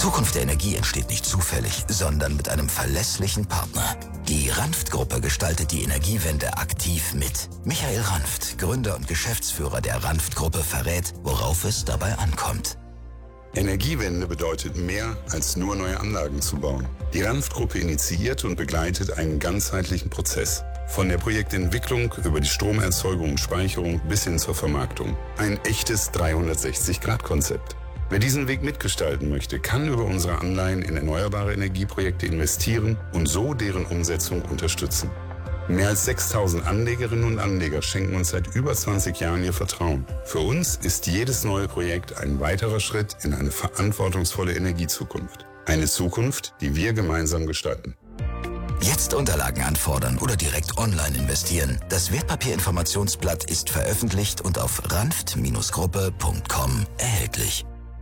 Zukunft der Energie entsteht nicht zufällig, sondern mit einem verlässlichen Partner. Die Ranft-Gruppe gestaltet die Energiewende aktiv mit. Michael Ranft, Gründer und Geschäftsführer der Ranft-Gruppe, verrät, worauf es dabei ankommt. Energiewende bedeutet mehr, als nur neue Anlagen zu bauen. Die Ranft-Gruppe initiiert und begleitet einen ganzheitlichen Prozess. Von der Projektentwicklung über die Stromerzeugung und Speicherung bis hin zur Vermarktung. Ein echtes 360-Grad-Konzept. Wer diesen Weg mitgestalten möchte, kann über unsere Anleihen in erneuerbare Energieprojekte investieren und so deren Umsetzung unterstützen. Mehr als 6.000 Anlegerinnen und Anleger schenken uns seit über 20 Jahren ihr Vertrauen. Für uns ist jedes neue Projekt ein weiterer Schritt in eine verantwortungsvolle Energiezukunft. Eine Zukunft, die wir gemeinsam gestalten. Jetzt Unterlagen anfordern oder direkt online investieren. Das Wertpapierinformationsblatt ist veröffentlicht und auf ranft-gruppe.com erhältlich.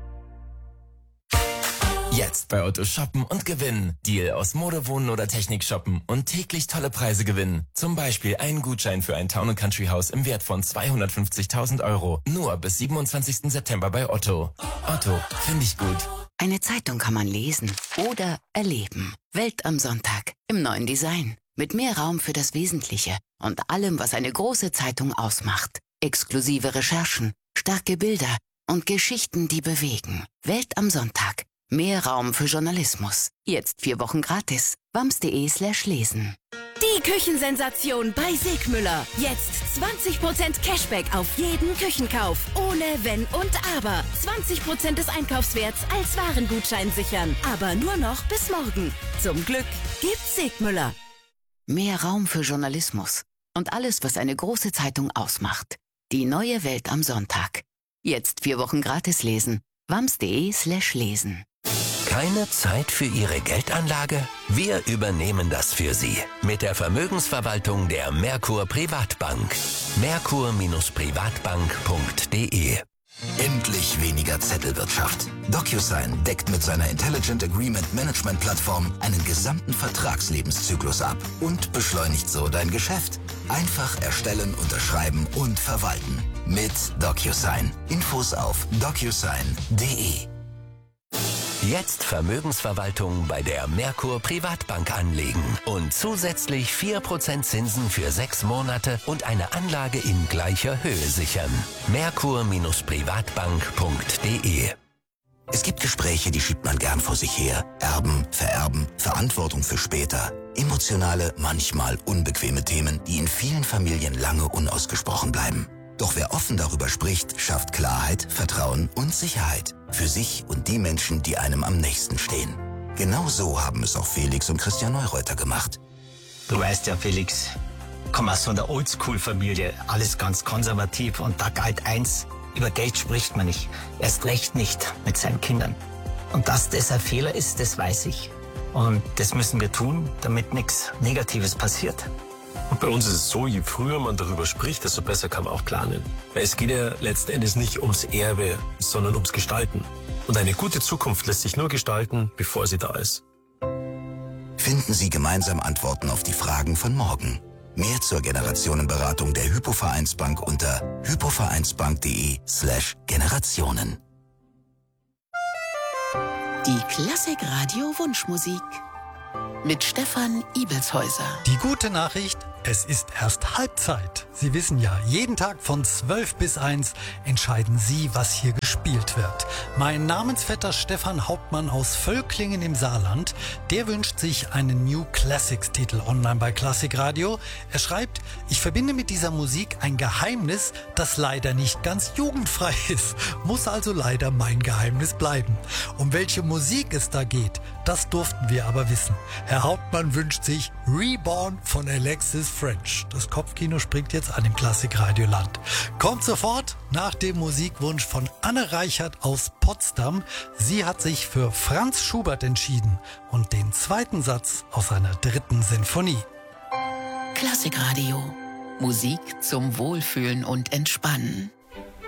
Jetzt bei Otto shoppen und gewinnen. Deal aus Mode, Wohnen oder Technik shoppen und täglich tolle Preise gewinnen. Zum Beispiel einen Gutschein für ein Town & Country Haus im Wert von 250.000 €. Nur bis 27. September bei Otto. Otto, finde ich gut. Eine Zeitung kann man lesen oder erleben. Welt am Sonntag im neuen Design. Mit mehr Raum für das Wesentliche und allem, was eine große Zeitung ausmacht. Exklusive Recherchen, starke Bilder und Geschichten, die bewegen. Welt am Sonntag. Mehr Raum für Journalismus. Jetzt 4 Wochen gratis. wams.de/lesen. Die Küchensensation bei Sigmüller. Jetzt 20% Cashback auf jeden Küchenkauf. Ohne Wenn und Aber. 20% des Einkaufswerts als Warengutschein sichern. Aber nur noch bis morgen. Zum Glück gibt's Sigmüller. Mehr Raum für Journalismus und alles, was eine große Zeitung ausmacht. Die neue Welt am Sonntag. Jetzt 4 Wochen gratis lesen. wams.de/lesen. Keine Zeit für Ihre Geldanlage? Wir übernehmen das für Sie. Mit der Vermögensverwaltung der Merkur Privatbank. Merkur-privatbank.de. Endlich weniger Zettelwirtschaft. DocuSign deckt mit seiner Intelligent Agreement Management Plattform einen gesamten Vertragslebenszyklus ab und beschleunigt so dein Geschäft. Einfach erstellen, unterschreiben und verwalten. Mit DocuSign. Infos auf docusign.de. Jetzt Vermögensverwaltung bei der Merkur Privatbank anlegen und zusätzlich 4% Zinsen für 6 Monate und eine Anlage in gleicher Höhe sichern. Merkur-privatbank.de. Es gibt Gespräche, die schiebt man gern vor sich her. Erben, vererben, Verantwortung für später. Emotionale, manchmal unbequeme Themen, die in vielen Familien lange unausgesprochen bleiben. Doch wer offen darüber spricht, schafft Klarheit, Vertrauen und Sicherheit. Für sich und die Menschen, die einem am nächsten stehen. Genau so haben es auch Felix und Christian Neureuter gemacht. Du weißt ja, Felix, ich komme aus so einer Oldschool-Familie. Alles ganz konservativ und da galt eins, über Geld spricht man nicht. Erst recht nicht mit seinen Kindern. Und dass das ein Fehler ist, das weiß ich. Und das müssen wir tun, damit nichts Negatives passiert. Und bei uns ist es so, je früher man darüber spricht, desto besser kann man auch planen. Weil es geht ja letzten Endes nicht ums Erbe, sondern ums Gestalten. Und eine gute Zukunft lässt sich nur gestalten, bevor sie da ist. Finden Sie gemeinsam Antworten auf die Fragen von morgen. Mehr zur Generationenberatung der Hypo-Vereinsbank unter hypovereinsbank.de/Generationen. Die Klassikradio Wunschmusik mit Stefan Ibelshäuser. Die gute Nachricht, es ist erst Halbzeit. Sie wissen ja, jeden Tag von 12 bis 1 entscheiden Sie, was hier gespielt wird. Mein Namensvetter Stefan Hauptmann aus Völklingen im Saarland, der wünscht sich einen New Classics Titel online bei Klassikradio. Er schreibt, ich verbinde mit dieser Musik ein Geheimnis, das leider nicht ganz jugendfrei ist. Muss also leider mein Geheimnis bleiben. Um welche Musik es da geht, das durften wir aber wissen. Herr Hauptmann wünscht sich Reborn von Alexis French. Das Kopfkino springt jetzt an im Klassikradioland. Kommt sofort nach dem Musikwunsch von Anne Reichert aus Potsdam. Sie hat sich für Franz Schubert entschieden und den 2. Satz aus seiner 3. Sinfonie. Klassikradio. Musik zum Wohlfühlen und Entspannen.